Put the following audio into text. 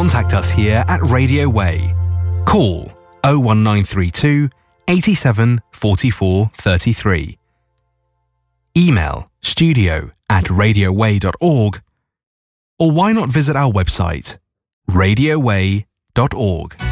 contact us here at Radio Way. Call 01932 87 44 33. Email studio@radioway.org, or why not visit our website, radioway.org.